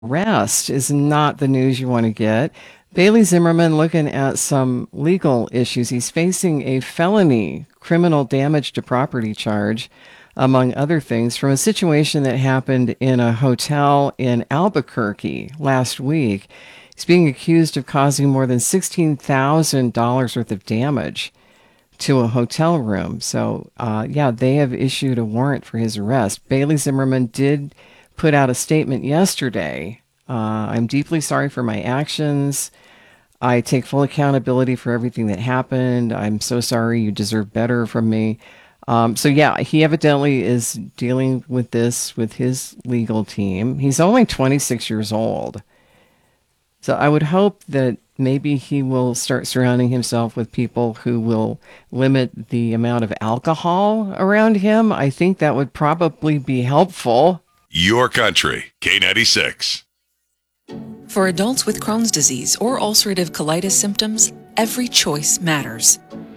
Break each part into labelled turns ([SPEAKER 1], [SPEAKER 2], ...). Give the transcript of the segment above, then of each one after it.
[SPEAKER 1] arrest is not the news you want to get. Bailey Zimmerman looking at some legal issues. He's facing a felony criminal damage to property charge, among other things, from a situation that happened in a hotel in Albuquerque last week. He's being accused of causing more than $16,000 worth of damage to a hotel room. So, yeah, they have issued a warrant for his arrest. Bailey Zimmerman did put out a statement yesterday. I'm deeply sorry for my actions. I take full accountability for everything that happened. I'm so sorry. You deserve better from me. So, yeah, he evidently is dealing with this with his legal team. He's only 26 years old. So I would hope that maybe he will start surrounding himself with people who will limit the amount of alcohol around him. I think that would probably be helpful.
[SPEAKER 2] Your Country, K96.
[SPEAKER 3] For adults with Crohn's disease or ulcerative colitis symptoms, every choice matters.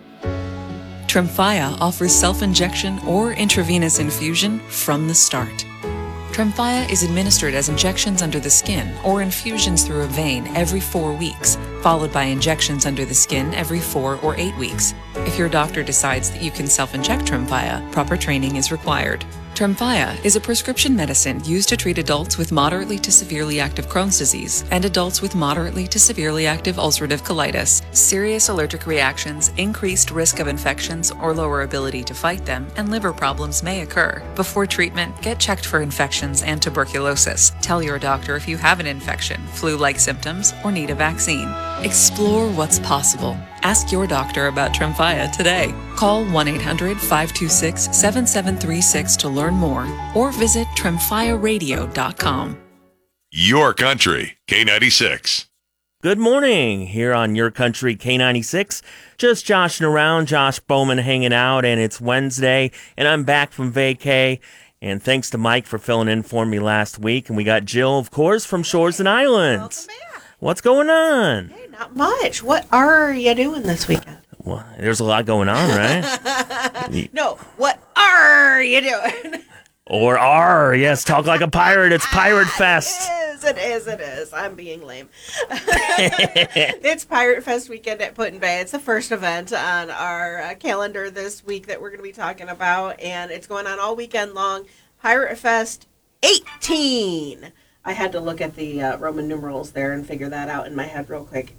[SPEAKER 3] Tremfya offers self-injection or intravenous infusion from the start. Tremfya is administered as injections under the skin or infusions through a vein every 4 weeks, followed by injections under the skin every 4 or 8 weeks. If your doctor decides that you can self-inject Tremfya, proper training is required. Tremfya is a prescription medicine used to treat adults with moderately to severely active Crohn's disease and adults with moderately to severely active ulcerative colitis. Serious allergic reactions, increased risk of infections or lower ability to fight them, and liver problems may occur. Before treatment, get checked for infections and tuberculosis. Tell your doctor if you have an infection, flu-like symptoms, or need a vaccine. Explore what's possible. Ask your doctor about Tremfya today. Call 1-800-526-7736 to learn more or visit tremfyaradio.com.
[SPEAKER 2] Your Country, K96.
[SPEAKER 4] Good morning here on Your Country K96. Just joshing around, Josh Bowman hanging out, and it's Wednesday, and I'm back from vacay. And thanks to Mike for filling in for me last week. And we got Jill, of course, from Shores and Islands.
[SPEAKER 5] Welcome back.
[SPEAKER 4] What's going on?
[SPEAKER 5] Hey, not much. What are you doing this weekend?
[SPEAKER 4] Well, there's a lot going on, right?
[SPEAKER 5] No, what are you doing?
[SPEAKER 4] Or R, yes, talk like a pirate. It's Pirate Fest.
[SPEAKER 5] It is. I'm being lame. It's Pirate Fest weekend at Put-in-Bay. It's the first event on our calendar this week that we're going to be talking about, and it's going on all weekend long. Pirate Fest 18. I had to look at the Roman numerals there and figure that out in my head real quick.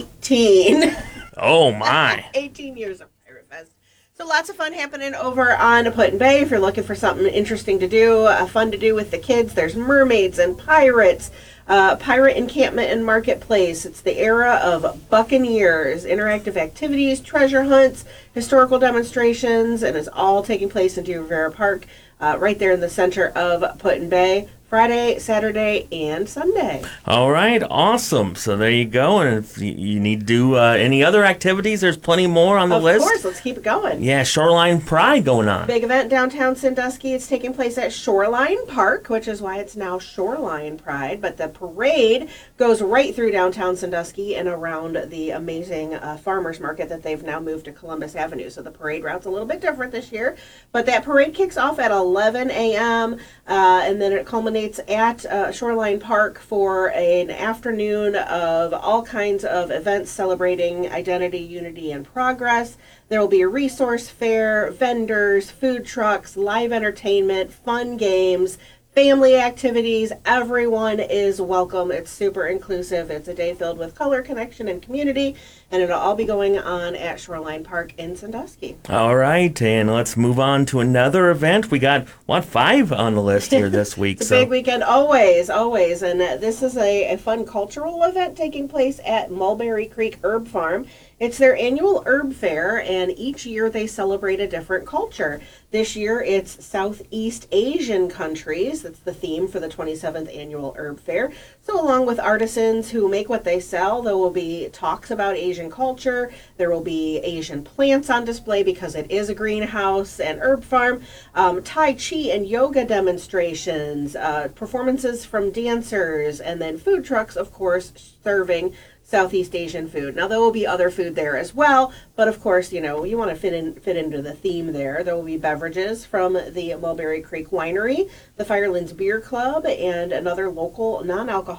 [SPEAKER 5] 18.
[SPEAKER 4] Oh, my.
[SPEAKER 5] 18 years of Pirate Fest. So lots of fun happening over on Put-in-Bay. If you're looking for something interesting to do, fun to do with the kids, there's mermaids and pirates, pirate encampment and marketplace. It's the era of Buccaneers, interactive activities, treasure hunts, historical demonstrations, and it's all taking place in Rivera Park, right there in the center of Put-in-Bay. Friday, Saturday, and Sunday.
[SPEAKER 4] All right, awesome. So there you go. And if you need to do any other activities, there's plenty more on the list.
[SPEAKER 5] Of course, let's keep it going.
[SPEAKER 4] Yeah, Shoreline Pride going on.
[SPEAKER 5] Big event downtown Sandusky. It's taking place at Shoreline Park, which is why it's now Shoreline Pride. But the parade goes right through downtown Sandusky and around the amazing farmers market that they've now moved to Columbus Avenue. So the parade route's a little bit different this year. But that parade kicks off at 11 a.m. And then it culminates at Shoreline Park for an afternoon of all kinds of events celebrating identity, unity, and progress. There will be a resource fair, vendors, food trucks, live entertainment, fun games, family activities. Everyone is welcome. It's super inclusive. It's a day filled with color, connection, and community, and it'll all be going on at Shoreline Park in Sandusky.
[SPEAKER 4] All right, and let's move on to another event. We got, 5 on the list here this week?
[SPEAKER 5] It's a big weekend, always. And this is a fun cultural event taking place at Mulberry Creek Herb Farm. It's their annual herb fair, and each year they celebrate a different culture. This year it's Southeast Asian countries. That's the theme for the 27th annual herb fair. So along with artisans who make what they sell, there will be talks about Asian culture. There will be Asian plants on display because it is a greenhouse and herb farm. Tai Chi and yoga demonstrations, performances from dancers, and then food trucks, of course, serving Southeast Asian food. Now, there will be other food there as well, but of course, you want to fit into the theme there. There will be beverages from the Mulberry Creek Winery, the Firelands Beer Club, and another local non-alcoholic